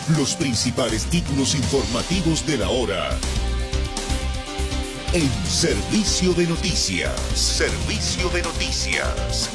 Los principales títulos informativos de la hora. En Servicio de Noticias. Servicio de Noticias.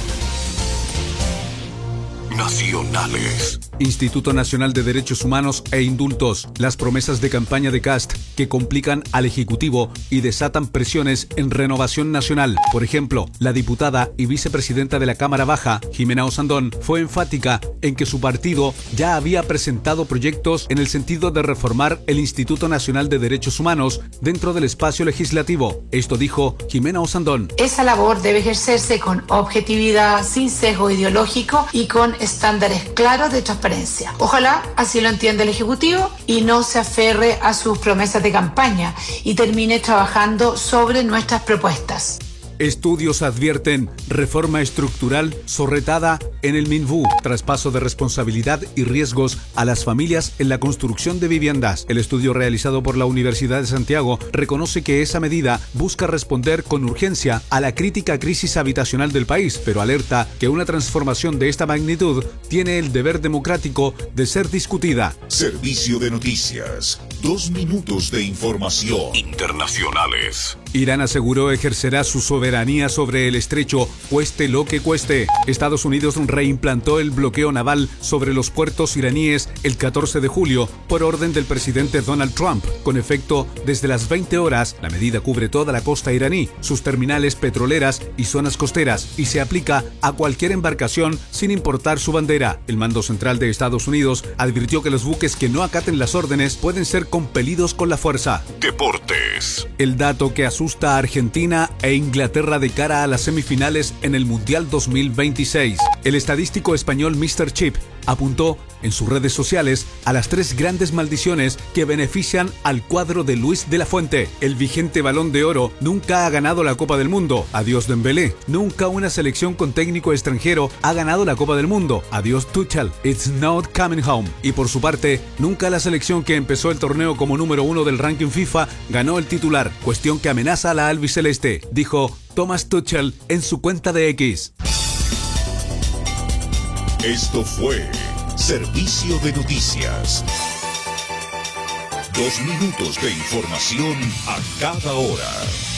Nacionales. Instituto Nacional de Derechos Humanos e Indultos. Las promesas de campaña de Kast que complican al Ejecutivo y desatan presiones en Renovación Nacional. Por ejemplo, la diputada y vicepresidenta de la Cámara Baja, Jimena Osandón, fue enfática en que su partido ya había presentado proyectos en el sentido de reformar el Instituto Nacional de Derechos Humanos dentro del espacio legislativo. Esto dijo Jimena Osandón. Esa labor debe ejercerse con objetividad, sin sesgo ideológico y con estándares claros de transparencia. Ojalá así lo entienda el Ejecutivo y no se aferre a sus promesas de campaña y termine trabajando sobre nuestras propuestas. Estudios advierten reforma estructural sorretada en el Minvu, traspaso de responsabilidad y riesgos a las familias en la construcción de viviendas. El estudio realizado por la Universidad de Santiago reconoce que esa medida busca responder con urgencia a la crítica crisis habitacional del país, pero alerta que una transformación de esta magnitud tiene el deber democrático de ser discutida. Servicio de Noticias. 2 minutos de información. Internacionales. Irán aseguró ejercerá su soberanía sobre el estrecho, cueste lo que cueste. Estados Unidos reimplantó el bloqueo naval sobre los puertos iraníes el 14 de julio por orden del presidente Donald Trump. Con efecto desde las 20 horas, la medida cubre toda la costa iraní, sus terminales petroleras y zonas costeras y se aplica a cualquier embarcación sin importar su bandera. El mando central de Estados Unidos advirtió que los buques que no acaten las órdenes pueden ser compelidos con la fuerza. Deportes. El dato que asusta a Argentina e Inglaterra de cara a las semifinales en el Mundial 2026. El estadístico español Mr. Chip apuntó en sus redes sociales a las 3 grandes maldiciones que benefician al cuadro de Luis de la Fuente. El vigente Balón de Oro nunca ha ganado la Copa del Mundo. Adiós Dembélé. Nunca una selección con técnico extranjero ha ganado la Copa del Mundo. Adiós Tuchel. It's not coming home. Y por su parte, nunca la selección que empezó el torneo como número 1 del ranking FIFA ganó el titular. Cuestión que amenaza a la albiceleste, dijo Thomas Tuchel en su cuenta de X. Esto fue Servicio de Noticias. 2 minutos de información a cada hora.